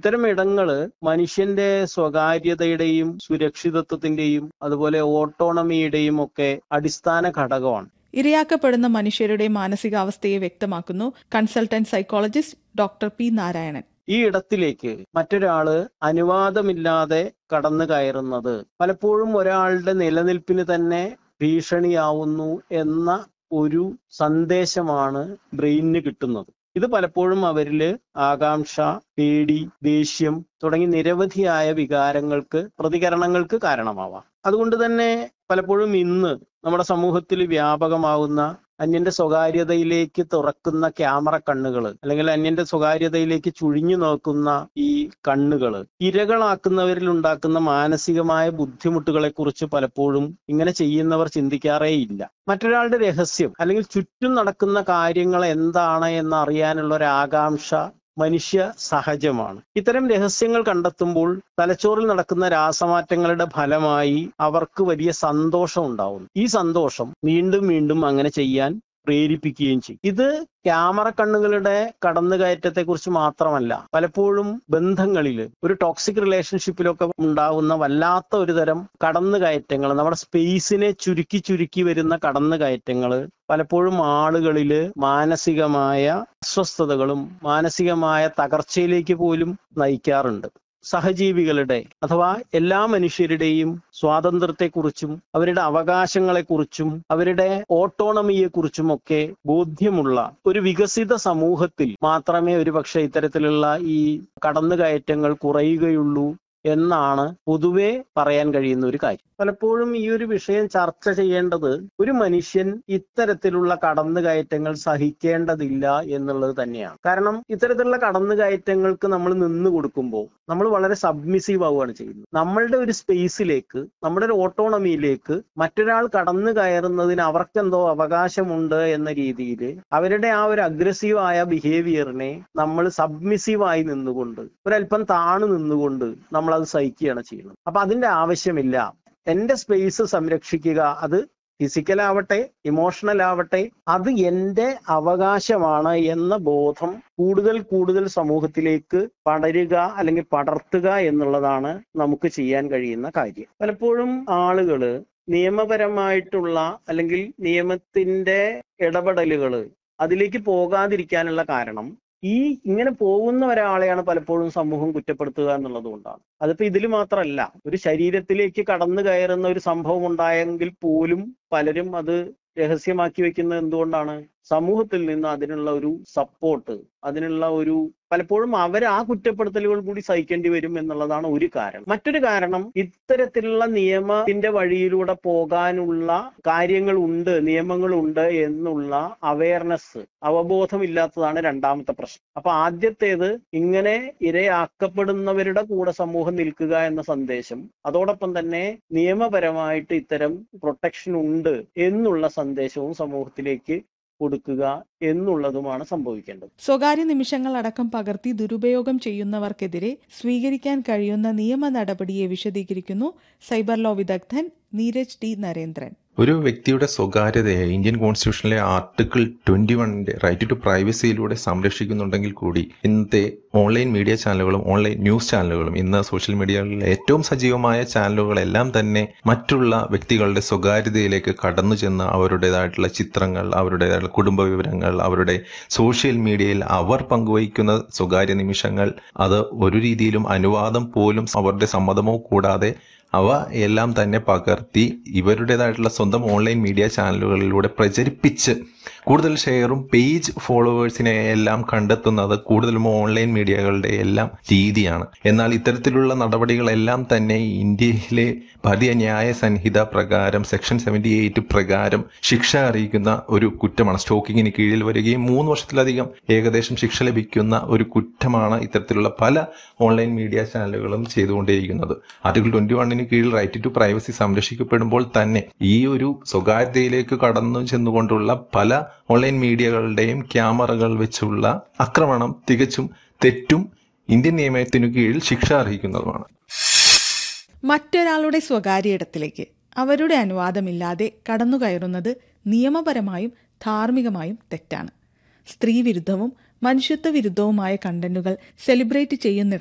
ഇത്തരം ഇടങ്ങള് മനുഷ്യന്റെ സ്വകാര്യതയുടെയും സുരക്ഷിതത്വത്തിന്റെയും അതുപോലെ ഓട്ടോണമിയുടെയും ഒക്കെ അടിസ്ഥാന ഘടകമാണ്. ഇരയാക്കപ്പെടുന്ന മനുഷ്യരുടെ മാനസികാവസ്ഥയെ വ്യക്തമാക്കുന്നു consultant psychologist doctor P Narayanan. ഈ ഇടത്തിലേക്ക് മറ്റൊരാള് അനുവാദമില്ലാതെ കടന്നു കയറുന്നത് പലപ്പോഴും ഒരാളുടെ നിലനിൽപ്പിന് തന്നെ ഭീഷണിയാവുന്നു എന്ന ഒരു സന്ദേശമാണ് ബ്രെയിനിന് കിട്ടുന്നത്. ഇത് പലപ്പോഴും അവരില് ആകാംക്ഷ, പേടി, ദേഷ്യം തുടങ്ങി നിരവധിയായ വികാരങ്ങൾക്ക്, പ്രതികരണങ്ങൾക്ക് കാരണമാവാം. അതുകൊണ്ട് തന്നെ പലപ്പോഴും ഇന്ന് നമ്മുടെ സമൂഹത്തിൽ വ്യാപകമാവുന്ന അന്യന്റെ സ്വകാര്യതയിലേക്ക് തുറക്കുന്ന ക്യാമറ കണ്ണുകൾ, അല്ലെങ്കിൽ അന്യന്റെ സ്വകാര്യതയിലേക്ക് ചുഴിഞ്ഞു നോക്കുന്ന ഈ കണ്ണുകൾ ഇരകളാക്കുന്നവരിൽ ഉണ്ടാക്കുന്ന മാനസികമായ ബുദ്ധിമുട്ടുകളെ കുറിച്ച് പലപ്പോഴും ഇങ്ങനെ ചെയ്യുന്നവർ ചിന്തിക്കാറേയില്ല. മറ്റൊരാളുടെ രഹസ്യം അല്ലെങ്കിൽ ചുറ്റും നടക്കുന്ന കാര്യങ്ങൾ എന്താണ് എന്നറിയാനുള്ള ഒരു ആകാംക്ഷ മനുഷ്യ സഹജമാണ്. ഇത്തരം രഹസ്യങ്ങൾ കണ്ടെത്തുമ്പോൾ തലച്ചോറിൽ നടക്കുന്ന രാസമാറ്റങ്ങളുടെ ഫലമായി അവർക്ക് വലിയ സന്തോഷം ഉണ്ടാവുന്നു. ഈ സന്തോഷം വീണ്ടും വീണ്ടും അങ്ങനെ ചെയ്യാൻ പ്രേരിപ്പിക്കുകയും ചെയ്യും. ഇത് ക്യാമറ കണ്ണുകളുടെ കടന്നുകയറ്റത്തെക്കുറിച്ച് മാത്രമല്ല, പലപ്പോഴും ബന്ധങ്ങളിൽ ഒരു ടോക്സിക് റിലേഷൻഷിപ്പിലൊക്കെ ഉണ്ടാകുന്ന വല്ലാത്ത ഒരു തരം കടന്നുകയറ്റങ്ങൾ, നമ്മുടെ സ്പേസിനെ ചുരുക്കി ചുരുക്കി വരുന്ന കടന്നുകയറ്റങ്ങൾ പലപ്പോഴും ആളുകളിൽ മാനസികമായ അസ്വസ്ഥതകളും മാനസികമായ തകർച്ചയിലേക്ക് പോലും നയിക്കാറുണ്ട്. സഹജീവികളുടെ അഥവാ എല്ലാ മനുഷ്യരുടെയും സ്വാതന്ത്ര്യത്തെക്കുറിച്ചും അവരുടെ അവകാശങ്ങളെക്കുറിച്ചും അവരുടെ ഓട്ടോണമിയെക്കുറിച്ചും ഒക്കെ ബോധ്യമുള്ള ഒരു വികസിത സമൂഹത്തിൽ മാത്രമേ ഒരുപക്ഷെ ഇത്തരത്തിലുള്ള ഈ കടന്നുകയറ്റങ്ങൾ കുറയുകയുള്ളൂ എന്നാണ് പൊതുവെ പറയാൻ കഴിയുന്ന ഒരു കാര്യം. പലപ്പോഴും ഈ ഒരു വിഷയം ചർച്ച ചെയ്യേണ്ടത് ഒരു മനുഷ്യൻ ഇത്തരത്തിലുള്ള കടന്നുകയറ്റങ്ങൾ സഹിക്കേണ്ടതില്ല എന്നുള്ളത് തന്നെയാണ്. കാരണം ഇത്തരത്തിലുള്ള കടന്നുകയറ്റങ്ങൾക്ക് നമ്മൾ നിന്ന് കൊടുക്കുമ്പോൾ നമ്മൾ വളരെ സബ്മിസീവ് ആവുകയാണ് ചെയ്യുന്നത്. നമ്മളുടെ ഒരു സ്പേസിലേക്ക്, നമ്മുടെ ഒരു ഓട്ടോണമിയിലേക്ക് മറ്റൊരാൾ കടന്നു കയറുന്നതിന് അവർക്കെന്തോ അവകാശമുണ്ട് എന്ന രീതിയിൽ അവരുടെ ആ ഒരു അഗ്രസീവായ ബിഹേവിയറിനെ നമ്മൾ സബ്മിസീവായി നിന്നുകൊണ്ട് ഒരല്പം താണു നിന്നുകൊണ്ട് നമ്മൾ അത് സഹിക്കുകയാണ് ചെയ്യുന്നത്. അപ്പൊ അതിന്റെ ആവശ്യമില്ല. എന്റെ സ്പേസ് സംരക്ഷിക്കുക, അത് ഫിസിക്കലാവട്ടെ ഇമോഷണൽ ആവട്ടെ, അത് എൻ്റെ അവകാശമാണ് എന്ന ബോധം കൂടുതൽ കൂടുതൽ സമൂഹത്തിലേക്ക് പടരുക അല്ലെങ്കിൽ പടർത്തുക എന്നുള്ളതാണ് നമുക്ക് ചെയ്യാൻ കഴിയുന്ന കാര്യം. പലപ്പോഴും ആളുകള് നിയമപരമായിട്ടുള്ള അല്ലെങ്കിൽ നിയമത്തിന്റെ ഇടപെടലുകൾ അതിലേക്ക് പോകാതിരിക്കാനുള്ള കാരണം ഇങ്ങനെ പോകുന്ന ഒരാളെയാണ് പലപ്പോഴും സമൂഹം കുറ്റപ്പെടുത്തുക എന്നുള്ളത് കൊണ്ടാണ്. അതിപ്പോ ഇതിൽ മാത്രമല്ല, ഒരു ശരീരത്തിലേക്ക് കടന്നു കയറുന്ന ഒരു സംഭവം ഉണ്ടായെങ്കിൽ പോലും പലരും അത് രഹസ്യമാക്കി വെക്കുന്നത് എന്തുകൊണ്ടാണ്? സമൂഹത്തിൽ നിന്ന് അതിനുള്ള ഒരു സപ്പോർട്ട്, അതിനുള്ള ഒരു പലപ്പോഴും അവർ ആ കുറ്റപ്പെടുത്തലുകൾ കൂടി സഹിക്കേണ്ടി വരും എന്നുള്ളതാണ് ഒരു കാരണം. മറ്റൊരു കാരണം, ഇത്തരത്തിലുള്ള നിയമത്തിന്റെ വഴിയിലൂടെ പോകാനുള്ള കാര്യങ്ങളുണ്ട്, നിയമങ്ങളുണ്ട് എന്നുള്ള അവയർനെസ്, അവബോധമില്ലാത്തതാണ് രണ്ടാമത്തെ പ്രശ്നം. അപ്പൊ ആദ്യത്തേത് ഇങ്ങനെ ഇരയാക്കപ്പെടുന്നവരുടെ കൂടെ സമൂഹം നിൽക്കുക എന്ന സന്ദേശം, അതോടൊപ്പം തന്നെ നിയമപരമായിട്ട് ഇത്തരം പ്രൊട്ടക്ഷൻ ഉണ്ട് എന്നുള്ള സന്ദേശവും സമൂഹത്തിലേക്ക് കൊടുക്കുക എന്നുള്ളതുമാണ് സംഭവിക്കേണ്ടത്. സ്വകാര്യ നിമിഷങ്ങൾ അടക്കം പകർത്തി ദുരുപയോഗം ചെയ്യുന്നവർക്കെതിരെ സ്വീകരിക്കാൻ കഴിയുന്ന നിയമ നടപടിയെ വിശദീകരിക്കുന്നു സൈബർ ലോ വിദഗ്ധൻ നീരജ് ടി നരേന്ദ്രൻ. ഒരു വ്യക്തിയുടെ സ്വകാര്യതയെ ഇന്ത്യൻ കോൺസ്റ്റിറ്റ്യൂഷനിലെ ആർട്ടിക്കിൾ 21 റൈറ്റ് ടു പ്രൈവസിയിലൂടെ സംരക്ഷിക്കുന്നുണ്ടെങ്കിൽ കൂടി ഇന്നത്തെ ഓൺലൈൻ മീഡിയ ചാനലുകളും ഓൺലൈൻ ന്യൂസ് ചാനലുകളും ഇന്ന് സോഷ്യൽ മീഡിയകളിലെ ഏറ്റവും സജീവമായ ചാനലുകളെല്ലാം തന്നെ മറ്റുള്ള വ്യക്തികളുടെ സ്വകാര്യതയിലേക്ക് കടന്നു ചെന്ന് അവരുടേതായിട്ടുള്ള ചിത്രങ്ങൾ, അവരുടേതായിട്ടുള്ള കുടുംബ വിവരങ്ങൾ, അവരുടെ സോഷ്യൽ മീഡിയയിൽ അവർ പങ്കുവയ്ക്കുന്ന സ്വകാര്യ നിമിഷങ്ങൾ, അത് ഒരു രീതിയിലും അനുവാദം പോലും അവരുടെ സമ്മതമോ കൂടാതെ അവ എല്ലാം തന്നെ പകർത്തി ഇവരുടേതായിട്ടുള്ള സ്വന്തം ഓൺലൈൻ മീഡിയ ചാനലുകളിലൂടെ പ്രചരിപ്പിച്ച് കൂടുതൽ ഷെയറും പേജ് ഫോളോവേഴ്സിനെ എല്ലാം കണ്ടെത്തുന്നത് കൂടുതലും ഓൺലൈൻ മീഡിയകളുടെ എല്ലാം രീതിയാണ്. എന്നാൽ ഇത്തരത്തിലുള്ള നടപടികളെല്ലാം തന്നെ ഇന്ത്യയിലെ ഭാരതീയ ന്യായ സംഹിത പ്രകാരം സെക്ഷൻ 78 പ്രകാരം ശിക്ഷ അറിയിക്കുന്ന ഒരു കുറ്റമാണ്. സ്റ്റോക്കിങ്ങിന് കീഴിൽ വരികയും 3 വർഷത്തിലധികം ഏകദേശം ശിക്ഷ ലഭിക്കുന്ന ഒരു കുറ്റമാണ് ഇത്തരത്തിലുള്ള പല ഓൺലൈൻ മീഡിയ ചാനലുകളും ചെയ്തുകൊണ്ടേയിരിക്കുന്നത്. ആർട്ടിക്കിൾ 21 കീഴിൽ റൈറ്റ് ടു പ്രൈവസി സംരക്ഷിക്കപ്പെടുമ്പോൾ തന്നെ ഈ ഒരു സ്വകാര്യതയിലേക്ക് കടന്നു ചെന്നുകൊണ്ടുള്ള പല ഓൺലൈൻ മീഡിയകളുടെയും ക്യാമറകൾ വെച്ചുള്ള ആക്രമണം തികച്ചും തെറ്റും ഇന്ത്യൻ നിയമത്തിനു കീഴിൽ ശിക്ഷ അർഹിക്കുന്നതുമാണ്. മറ്റൊരാളുടെ സ്വകാര്യ ഇടത്തിലേക്ക് അവരുടെ അനുവാദമില്ലാതെ കടന്നുകയറുന്നത് നിയമപരമായും ധാർമ്മികമായും തെറ്റാണ്. സ്ത്രീ വിരുദ്ധവും മനുഷ്യത്വ വിരുദ്ധവുമായ കണ്ടന്റുകൾ സെലിബ്രേറ്റ് ചെയ്യുന്നിടത്ത്